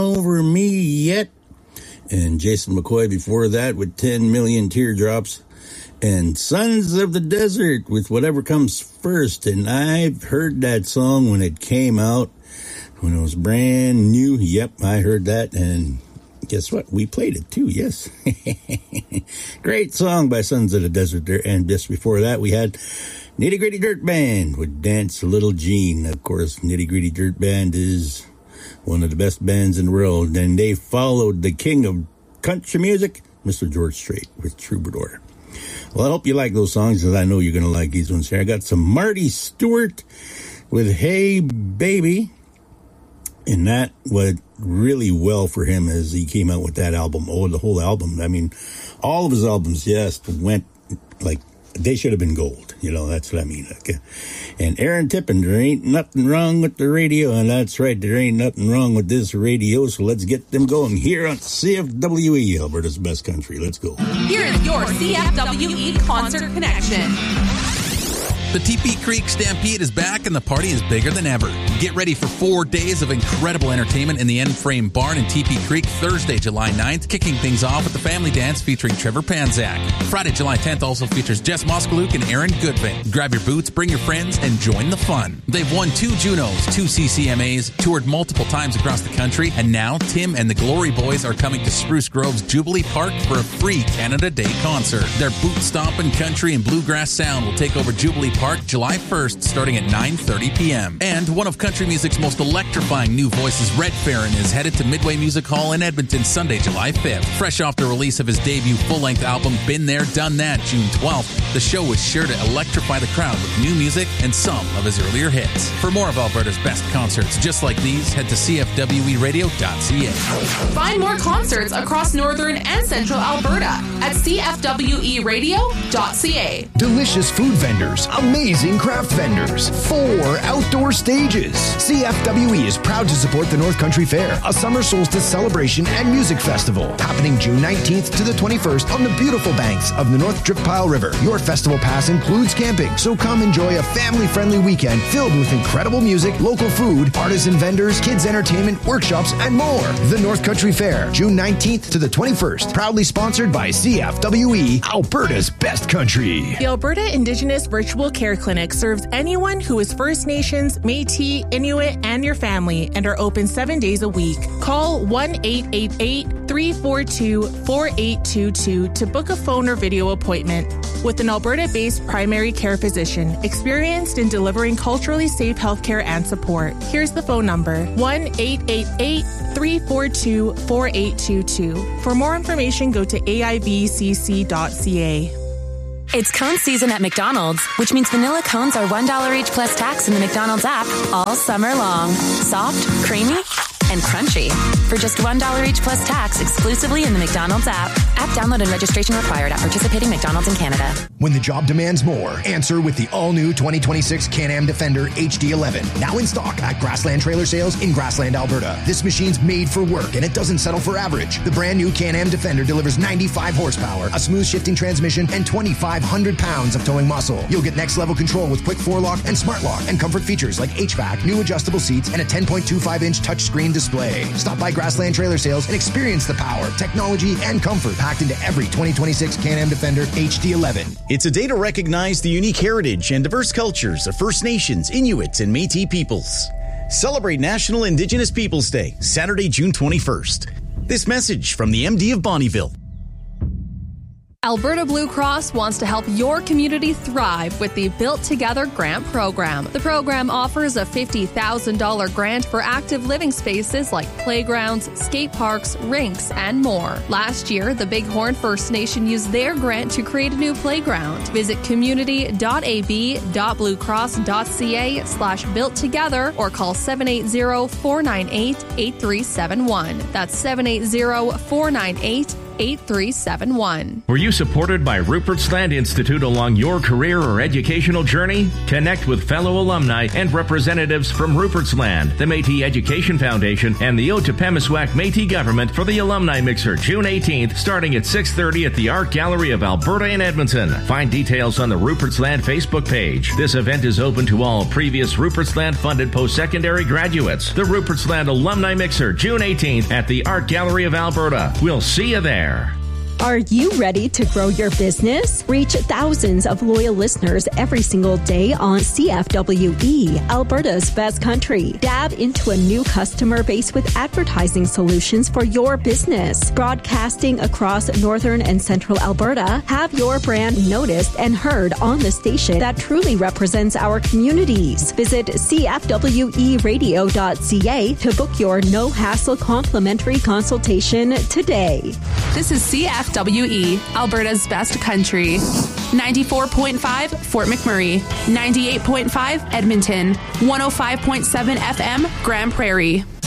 Over Me Yet. And Jason McCoy before that with 10 Million Teardrops. And Sons of the Desert with Whatever Comes First. And I've heard that song when it came out, when it was brand new. Yep, I heard that. And guess what? We played it too, yes. Great song by Sons of the Desert there. And just before that, we had Nitty Gritty Dirt Band with Dance Little Jean. Of course, Nitty Gritty Dirt Band is one of the best bands in the world. And they followed the king of country music, Mr. George Strait, with Troubadour. Well, I hope you like those songs, because I know you're going to like these ones here. I got some Marty Stewart with Hey Baby. And that went really well for him as he came out with that album. Oh, the whole album. I mean, all of his albums, yes, went like, they should have been gold. You know, that's what I mean. Okay. And Aaron Tippin, there ain't nothing wrong with the radio. And that's right, there ain't nothing wrong with this radio. So let's get them going here on CFWE, Alberta's best country. Let's go. Here is your CFWE Concert Connection. The TP Creek Stampede is back and the party is bigger than ever. Get ready for 4 days of incredible entertainment in the N-Frame Barn in TP Creek Thursday, July 9th, kicking things off with the Family Dance featuring Trevor Panzak. Friday, July 10th also features Jess Moskaluk and Aaron Goodvin. Grab your boots, bring your friends, and join the fun. They've won 2 Junos, 2 CCMAs, toured multiple times across the country, and now Tim and the Glory Boys are coming to Spruce Grove's Jubilee Park for a free Canada Day concert. Their boot-stomping country and bluegrass sound will take over Jubilee Park July 1st, starting at 9:30 p.m. And one of country music's most electrifying new voices, Red Farron, is headed to Midway Music Hall in Edmonton Sunday, July 5th. Fresh off the release of his debut full-length album, Been There, Done That, June 12th, the show was sure to electrify the crowd with new music and some of his earlier hits. For more of Alberta's best concerts just like these, head to cfweradio.ca. Find more concerts across northern and central Alberta at cfweradio.ca. Delicious food vendors, amazing craft vendors, 4 outdoor stages. CFWE is proud to support the North Country Fair, a summer solstice celebration and music festival happening June 19th to the 21st on the beautiful banks of the North Dripile River. Your festival pass includes camping, so come enjoy a family-friendly weekend filled with incredible music, local food, artisan vendors, kids entertainment, workshops, and more. The North Country Fair, June 19th to the 21st, proudly sponsored by CFWE, Alberta's best country. The Alberta Indigenous Virtual Care Clinic serves anyone who is First Nations, Métis, Inuit, and your family, and are open 7 days a week. Call 1-888-342-4822 to book a phone or video appointment with an Alberta-based primary care physician experienced in delivering culturally safe healthcare and support. Here's the phone number, 1-888-342-4822. For more information, go to aivcc.ca. It's cone season at McDonald's, which means vanilla cones are $1 each plus tax in the McDonald's app all summer long. Soft, creamy, and crunchy. For just $1 each plus tax exclusively in the McDonald's app. App download and registration required at participating McDonald's in Canada. When the job demands more, answer with the all-new 2026 Can-Am Defender HD11. Now in stock at Grassland Trailer Sales in Grassland, Alberta. This machine's made for work and it doesn't settle for average. The brand new Can-Am Defender delivers 95 horsepower, a smooth shifting transmission, and 2,500 pounds of towing muscle. You'll get next level control with quick 4-lock and smart lock and comfort features like HVAC, new adjustable seats, and a 10.25-inch touchscreen display. Stop by Grassland Trailer Sales and experience the power, technology, and comfort packed into every 2026 Can-Am Defender HD11. It's a day to recognize the unique heritage and diverse cultures of First Nations, Inuits, and Métis peoples. Celebrate National Indigenous Peoples Day, Saturday, June 21st. This message from the MD of Bonnyville. Alberta Blue Cross wants to help your community thrive with the Built Together Grant Program. The program offers a $50,000 grant for active living spaces like playgrounds, skate parks, rinks, and more. Last year, the Bighorn First Nation used their grant to create a new playground. Visit community.ab.bluecross.ca/built together or call 780-498-8371. That's 780-498-8371. 888-8371. Were you supported by Rupert's Land Institute along your career or educational journey? Connect with fellow alumni and representatives from Rupert's Land, the Métis Education Foundation, and the Otopemiswak Métis Government for the Alumni Mixer June 18th, starting at 6:30 at the Art Gallery of Alberta in Edmonton. Find details on the Rupert's Land Facebook page. This event is open to all previous Rupert's Land funded post-secondary graduates. The Rupert's Land Alumni Mixer June 18th at the Art Gallery of Alberta. We'll see you there. Are you ready to grow your business? Reach thousands of loyal listeners every single day on CFWE, Alberta's best country. Dab into a new customer base with advertising solutions for your business. Broadcasting across northern and central Alberta, have your brand noticed and heard on the station that truly represents our communities. Visit cfweradio.ca to book your no-hassle complimentary consultation today. This is CFWE, Alberta's best country. 94.5 Fort McMurray, 98.5 Edmonton, 105.7 FM Grand Prairie.